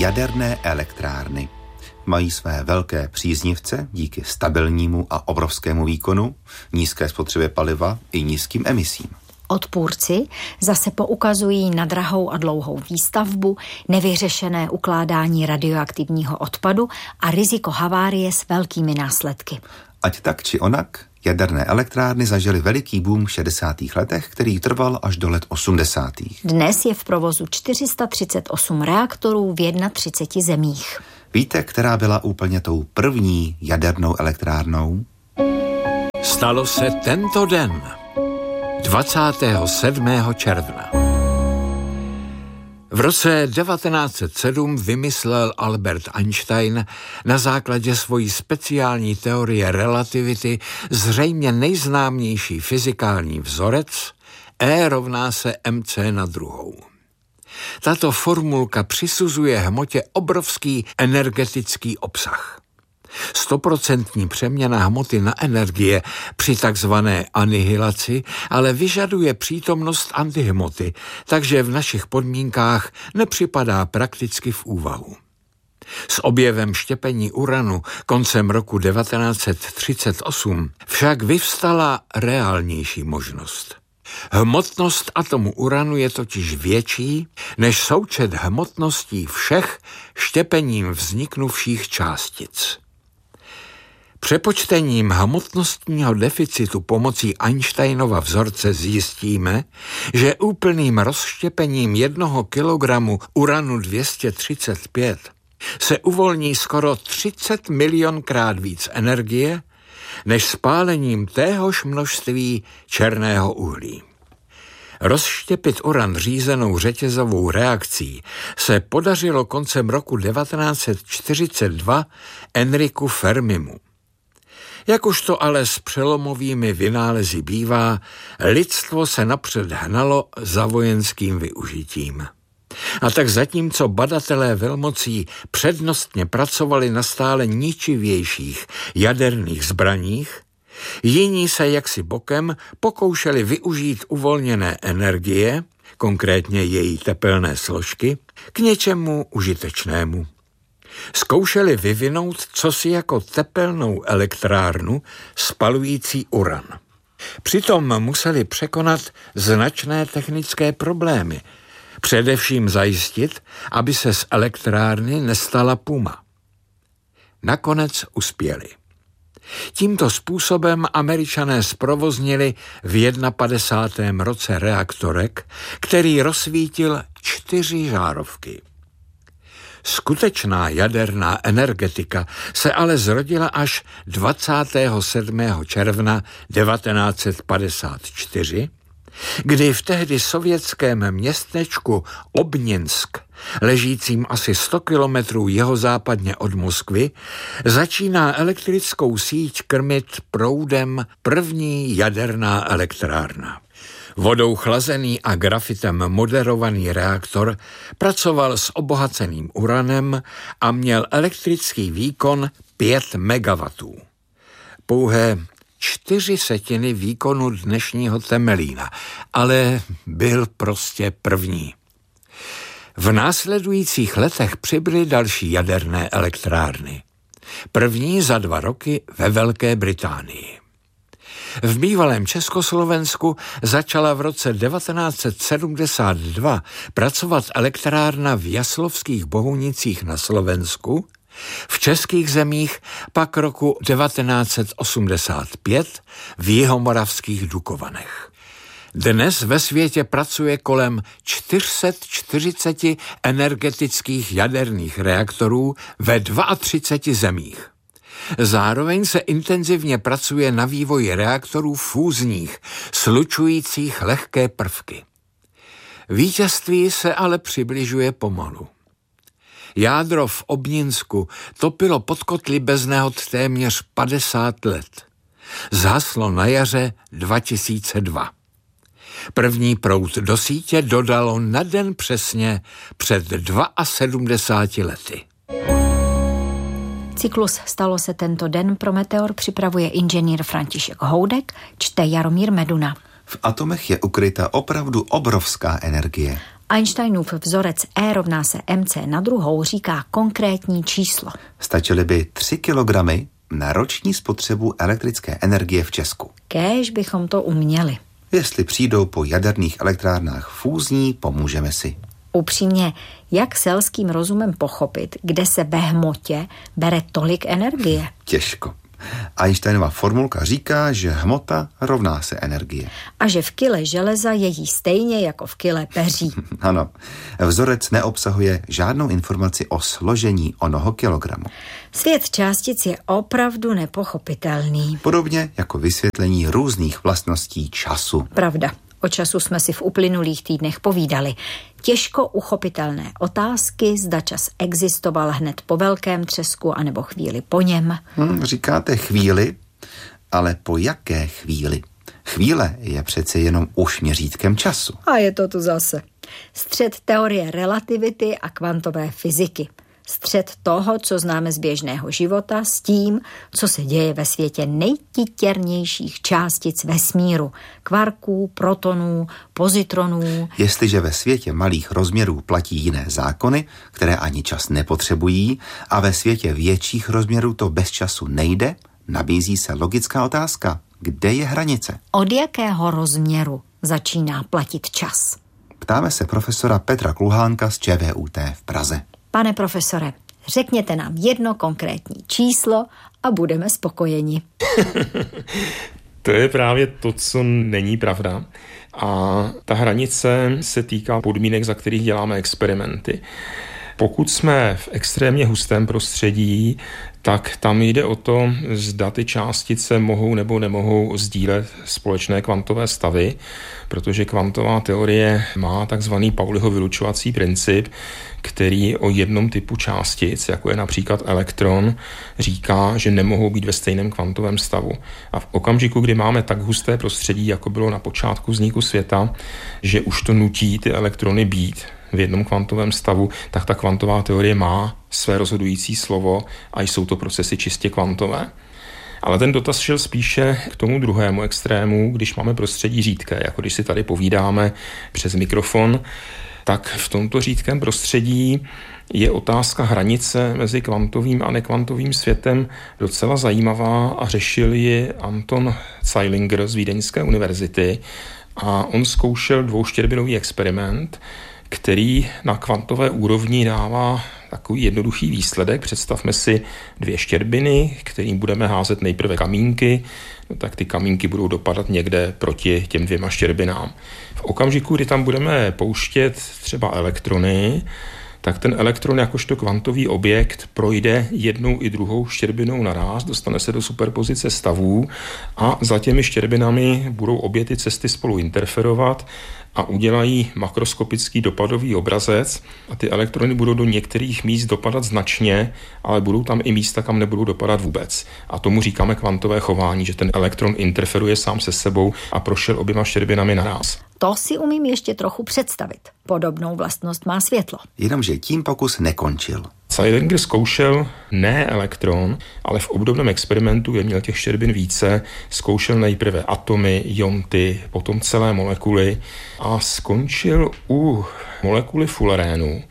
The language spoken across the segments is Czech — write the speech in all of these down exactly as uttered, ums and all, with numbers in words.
Jaderné elektrárny mají své velké příznivce díky stabilnímu a obrovskému výkonu, nízké spotřebě paliva i nízkým emisím. Odpůrci zase poukazují na drahou a dlouhou výstavbu, nevyřešené ukládání radioaktivního odpadu a riziko havárie s velkými následky. Ať tak či onak, jaderné elektrárny zažily veliký boom v šedesátých letech, který trval až do let osmdesátých. Dnes je v provozu čtyři sta třicet osm reaktorů v třiceti jedné zemích. Víte, která byla úplně tou první jadernou elektrárnou? Stalo se tento den, dvacátého sedmého června. V roce devatenáct set sedm vymyslel Albert Einstein na základě svojí speciální teorie relativity zřejmě nejznámější fyzikální vzorec E rovná se mc na druhou. Tato formulka přisuzuje hmotě obrovský energetický obsah. Stoprocentní přeměna hmoty na energie při takzvané anihilaci ale vyžaduje přítomnost antihmoty, takže v našich podmínkách nepřipadá prakticky v úvahu. S objevem štěpení uranu koncem roku devatenáct set třicet osm však vyvstala reálnější možnost. Hmotnost atomu uranu je totiž větší než součet hmotností všech štěpením vzniknuvších částic. Přepočtením hmotnostního deficitu pomocí Einsteinova vzorce zjistíme, že úplným rozštěpením jednoho kilogramu uranu dvě stě třicet pět se uvolní skoro třicet milionkrát víc energie, než spálením téhož množství černého uhlí. Rozštěpit uran řízenou řetězovou reakcí se podařilo koncem roku devatenáct set čtyřicet dva Enricu Fermimu. Jak už to ale s přelomovými vynálezy bývá, lidstvo se napřed hnalo za vojenským využitím. A tak zatímco badatelé velmocí přednostně pracovali na stále ničivějších jaderných zbraních, jiní se jaksi bokem pokoušeli využít uvolněné energie, konkrétně její tepelné složky, k něčemu užitečnému. Zkoušeli vyvinout cosi jako tepelnou elektrárnu spalující uran. Přitom museli překonat značné technické problémy, především zajistit, aby se z elektrárny nestala puma. Nakonec uspěli. Tímto způsobem Američané zprovoznili v padesátém prvním roce reaktorek, který rozsvítil čtyři žárovky. Skutečná jaderná energetika se ale zrodila až dvacátého sedmého června devatenáct set padesát čtyři, kdy v tehdy sovětském městečku Obninsk, ležícím asi sto kilometrů jihozápadně od Moskvy, začíná elektrickou síť krmit proudem první jaderná elektrárna. Vodou chlazený a grafitem moderovaný reaktor pracoval s obohaceným uranem a měl elektrický výkon pět megawattů. Pouhé čtyři setiny výkonu dnešního Temelína, ale byl prostě první. V následujících letech přibyly další jaderné elektrárny. První za dva roky ve Velké Británii. V bývalém Československu začala v roce devatenáct set sedmdesát dva pracovat elektrárna v Jaslovských Bohunicích na Slovensku, v českých zemích pak roku devatenáct set osmdesát pět v Jihomoravských Dukovanech. Dnes ve světě pracuje kolem čtyři sta čtyřicet energetických jaderných reaktorů ve třiceti dvou zemích. Zároveň se intenzivně pracuje na vývoji reaktorů fúzních, slučujících lehké prvky. Vítězství se ale přibližuje pomalu. Jádro v Obninsku topilo pod kotly bez nehod téměř padesát let. Zhaslo na jaře dva tisíce dva. První proud do sítě dodalo na den přesně před sedmdesáti dvěma lety. Cyklus Stalo se tento den pro Meteor připravuje inženýr František Houdek, čte Jaromír Meduna. V atomech je ukryta opravdu obrovská energie. Einsteinův vzorec E rovná se mc na druhou říká konkrétní číslo. Stačily by tři kilogramy na roční spotřebu elektrické energie v Česku. Kéž bychom to uměli. Jestli přijdou po jaderných elektrárnách fúzní, pomůžeme si. Upřímně, jak selským rozumem pochopit, kde se ve hmotě bere tolik energie? Těžko. Einsteinova formulka říká, že hmota rovná se energie. A že v kile železa je jí stejně jako v kile peří. Ano, vzorec neobsahuje žádnou informaci o složení onoho kilogramu. Svět částic je opravdu nepochopitelný. Podobně jako vysvětlení různých vlastností času. Pravda. O času jsme si v uplynulých týdnech povídali. Těžko uchopitelné otázky, zda čas existoval hned po velkém třesku anebo chvíli po něm. Hmm, říkáte chvíli, ale po jaké chvíli? Chvíle je přece jenom už měřítkem času. A je to tu zase. Střed teorie relativity a kvantové fyziky. Střed toho, co známe z běžného života, s tím, co se děje ve světě nejtitěrnějších částic vesmíru. Kvarků, protonů, pozitronů. Jestliže ve světě malých rozměrů platí jiné zákony, které ani čas nepotřebují, a ve světě větších rozměrů to bez času nejde, nabízí se logická otázka. Kde je hranice? Od jakého rozměru začíná platit čas? Ptáme se profesora Petra Kluhánka z ČVUT v Praze. Pane profesore, řekněte nám jedno konkrétní číslo a budeme spokojeni. To je právě to, co není pravda. A ta hranice se týká podmínek, za kterých děláme experimenty. Pokud jsme v extrémně hustém prostředí, tak tam jde o to, zda ty částice mohou nebo nemohou sdílet společné kvantové stavy, protože kvantová teorie má takzvaný Pauliho vylučovací princip, který o jednom typu částic, jako je například elektron, říká, že nemohou být ve stejném kvantovém stavu. A v okamžiku, kdy máme tak husté prostředí, jako bylo na počátku vzniku světa, že už to nutí ty elektrony být v jednom kvantovém stavu, tak ta kvantová teorie má své rozhodující slovo a jsou to procesy čistě kvantové. Ale ten dotaz šel spíše k tomu druhému extrému, když máme prostředí řídké, jako když si tady povídáme přes mikrofon, tak v tomto řídkém prostředí je otázka hranice mezi kvantovým a nekvantovým světem docela zajímavá a řešil ji Anton Zeilinger z Vídeňské univerzity a on zkoušel dvouštěrbinový experiment, který na kvantové úrovni dává takový jednoduchý výsledek. Představme si dvě štěrbiny, kterým budeme házet nejprve kamínky, no tak ty kamínky budou dopadat někde proti těm dvěma štěrbinám. V okamžiku, kdy tam budeme pouštět třeba elektrony, tak ten elektron jakožto kvantový objekt projde jednou i druhou štěrbinou naráz, dostane se do superpozice stavů a za těmi štěrbinami budou obě ty cesty spolu interferovat a udělají makroskopický dopadový obrazec a ty elektrony budou do některých míst dopadat značně, ale budou tam i místa, kam nebudou dopadat vůbec. A tomu říkáme kvantové chování, že ten elektron interferuje sám se sebou a prošel oběma štěrbinami naráz. To si umím ještě trochu představit. Podobnou vlastnost má světlo. Jenomže tím pokus nekončil. Zeilinger zkoušel ne elektron, ale v obdobném experimentu, kde měl těch štěrbin více, zkoušel nejprve atomy, ionty, potom celé molekuly a skončil u molekuly fulerénu,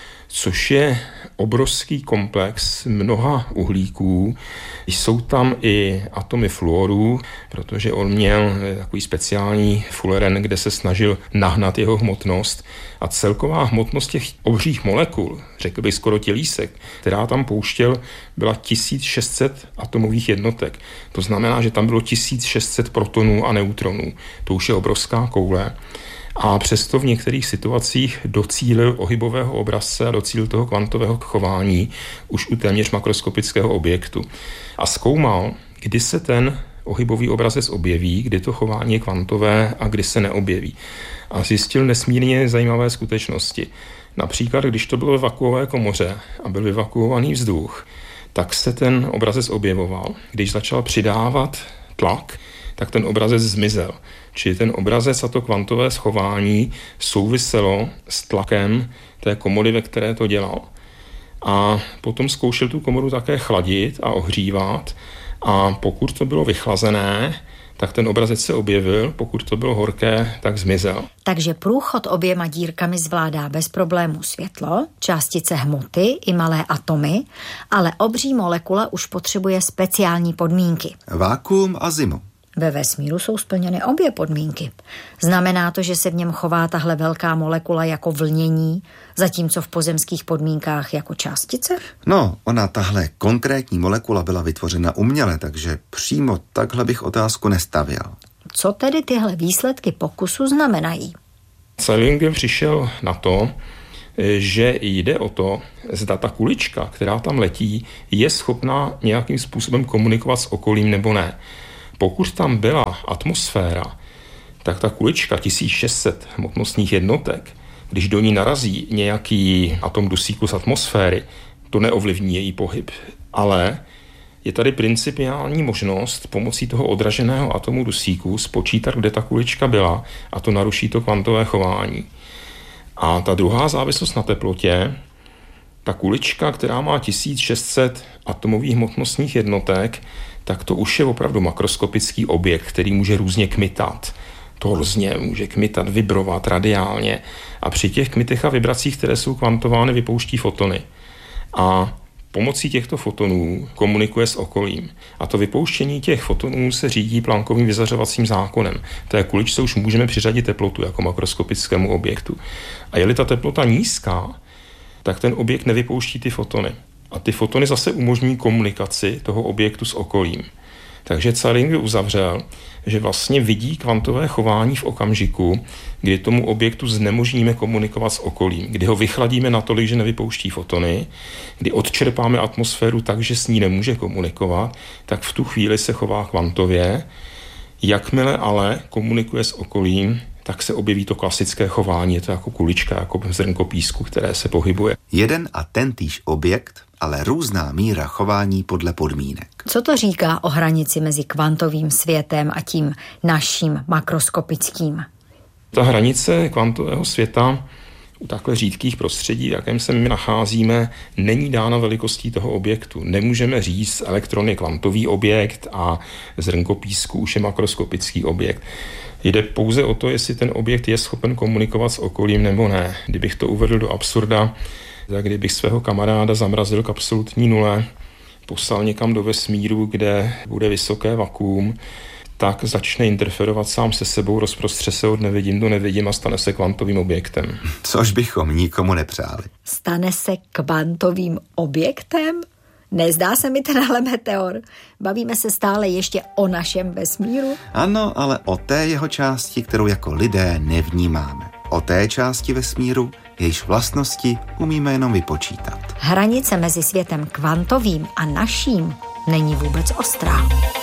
což je obrovský komplex mnoha uhlíků. Jsou tam i atomy fluoru, protože on měl takový speciální fuleren, kde se snažil nahnat jeho hmotnost. A celková hmotnost těch obřích molekul, řekl bych skoro tělísek, která tam pouštěl, byla tisíc šest set atomových jednotek. To znamená, že tam bylo tisíc šest set protonů a neutronů. To už je obrovská koule. A přesto v některých situacích docílil ohybového obrazce a docílil toho kvantového chování už u téměř makroskopického objektu. A zkoumal, kdy se ten ohybový obrazec objeví, kdy to chování je kvantové a kdy se neobjeví. A zjistil nesmírně zajímavé skutečnosti. Například, když to bylo ve vakuové komoře a byl vyvakuovaný vzduch, tak se ten obrazec objevoval. Když začal přidávat tlak, tak ten obrazec zmizel. Čili ten obrazec a to kvantové schování souviselo s tlakem té komory, ve které to dělal. A potom zkoušel tu komoru také chladit a ohřívat a pokud to bylo vychlazené, tak ten obrazec se objevil, pokud to bylo horké, tak zmizel. Takže průchod oběma dírkami zvládá bez problémů světlo, částice hmoty i malé atomy, ale obří molekula už potřebuje speciální podmínky. Vákuum a zimu. Ve vesmíru jsou splněny obě podmínky. Znamená to, že se v něm chová tahle velká molekula jako vlnění, zatímco v pozemských podmínkách jako částice? No, ona tahle konkrétní molekula byla vytvořena uměle, takže přímo takhle bych otázku nestavěl. Co tedy tyhle výsledky pokusu znamenají? Zeilinger přišel na to, že jde o to, zda ta kulička, která tam letí, je schopná nějakým způsobem komunikovat s okolím nebo ne. Pokud tam byla atmosféra, tak ta kulička tisíc šest set hmotnostních jednotek, když do ní narazí nějaký atom dusíku z atmosféry, to neovlivní její pohyb. Ale je tady principiální možnost pomocí toho odraženého atomu dusíku spočítat, kde ta kulička byla, a to naruší to kvantové chování. A ta druhá závislost na teplotě, ta kulička, která má tisíc šest set atomových hmotnostních jednotek, tak to už je opravdu makroskopický objekt, který může různě kmitat. Torzně může kmitat, vibrovat radiálně. A při těch kmitech a vibracích, které jsou kvantovány, vypouští fotony. A pomocí těchto fotonů komunikuje s okolím. A to vypouštění těch fotonů se řídí Planckovým vyzařovacím zákonem. Té kuličce už můžeme přiřadit teplotu jako makroskopickému objektu. A je-li ta teplota nízká, tak ten objekt nevypouští ty fotony. A ty fotony zase umožní komunikaci toho objektu s okolím. Takže Zeilinger uzavřel, že vlastně vidí kvantové chování v okamžiku, kdy tomu objektu znemožníme komunikovat s okolím, kdy ho vychladíme natolik, že nevypouští fotony, kdy odčerpáme atmosféru tak, že s ní nemůže komunikovat, tak v tu chvíli se chová kvantově. Jakmile ale komunikuje s okolím, tak se objeví to klasické chování, je to jako kulička, jako zrnko písku, které se pohybuje. Jeden a tentýž objekt, ale různá míra chování podle podmínek. Co to říká o hranici mezi kvantovým světem a tím naším makroskopickým? Ta hranice kvantového světa u takhle řídkých prostředí, v jakém se my nacházíme, není dána velikostí toho objektu. Nemůžeme říct, elektron je kvantový objekt a zrnko písku už je makroskopický objekt. Jde pouze o to, jestli ten objekt je schopen komunikovat s okolím nebo ne. Kdybych to uvedl do absurda, tak kdybych svého kamaráda zamrazil k absolutní nule, poslal někam do vesmíru, kde bude vysoké vakuum, tak začne interferovat sám se sebou, rozprostře se od nevidím do nevidím a stane se kvantovým objektem. Což bychom nikomu nepřáli. Stane se kvantovým objektem? Nezdá se mi tenhle meteor. Bavíme se stále ještě o našem vesmíru? Ano, ale o té jeho části, kterou jako lidé nevnímáme. O té části vesmíru, jejíž vlastnosti umíme jenom vypočítat. Hranice mezi světem kvantovým a naším není vůbec ostrá.